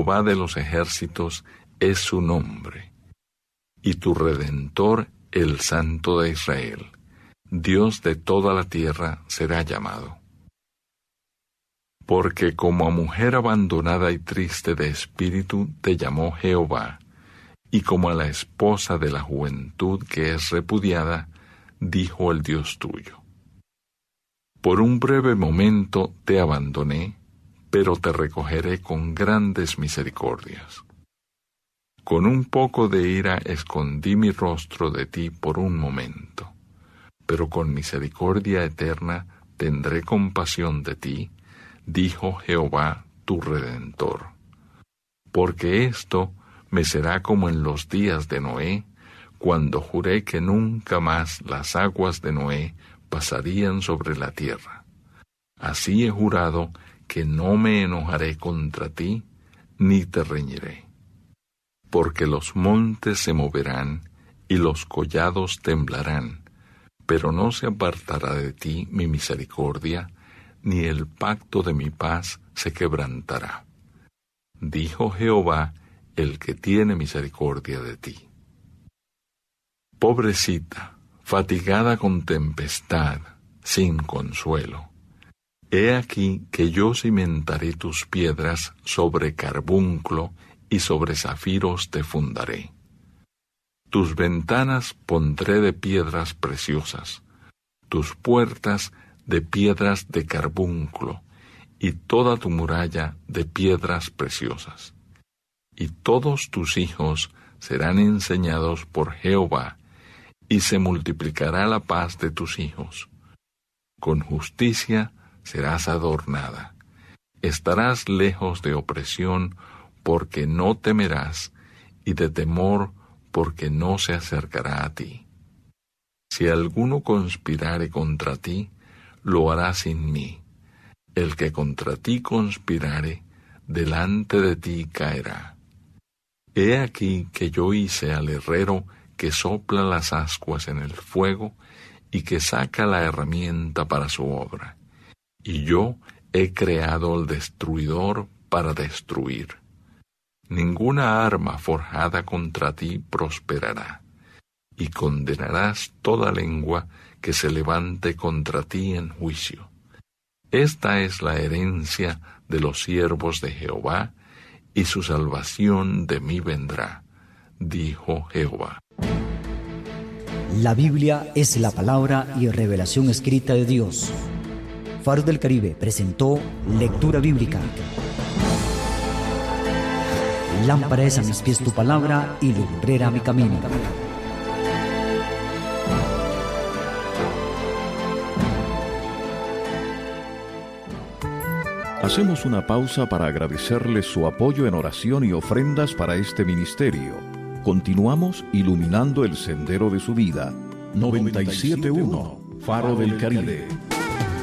Jehová de los ejércitos es su nombre, y tu Redentor, el Santo de Israel. Dios de toda la tierra será llamado. Porque como a mujer abandonada y triste de espíritu te llamó Jehová, y como a la esposa de la juventud que es repudiada, dijo el Dios tuyo. Por un breve momento te abandoné, pero te recogeré con grandes misericordias. Con un poco de ira escondí mi rostro de ti por un momento, pero con misericordia eterna tendré compasión de ti, dijo Jehová tu Redentor. Porque esto me será como en los días de Noé, cuando juré que nunca más las aguas de Noé pasarían sobre la tierra. Así he jurado que no me enojaré contra ti, ni te reñiré. Porque los montes se moverán, y los collados temblarán, pero no se apartará de ti mi misericordia, ni el pacto de mi paz se quebrantará. Dijo Jehová, el que tiene misericordia de ti. Pobrecita, fatigada con tempestad, sin consuelo. He aquí que yo cimentaré tus piedras sobre carbunclo, y sobre zafiros te fundaré. Tus ventanas pondré de piedras preciosas, tus puertas de piedras de carbunclo, y toda tu muralla de piedras preciosas. Y todos tus hijos serán enseñados por Jehová, y se multiplicará la paz de tus hijos. Con justicia serás adornada. Estarás lejos de opresión, porque no temerás, y de temor, porque no se acercará a ti. Si alguno conspirare contra ti, lo hará sin mí. El que contra ti conspirare, delante de ti caerá. He aquí que yo hice al herrero que sopla las ascuas en el fuego, y que saca la herramienta para su obra. Y yo he creado al destruidor para destruir. Ninguna arma forjada contra ti prosperará, y condenarás toda lengua que se levante contra ti en juicio. Esta es la herencia de los siervos de Jehová, y su salvación de mí vendrá, dijo Jehová. La Biblia es la palabra y revelación escrita de Dios. Faro del Caribe presentó Lectura Bíblica. Lámpara es a mis pies tu palabra y lumbrera mi camino. Hacemos una pausa para agradecerle su apoyo en oración y ofrendas para este ministerio. Continuamos iluminando el sendero de su vida. 97.1 Faro del Caribe.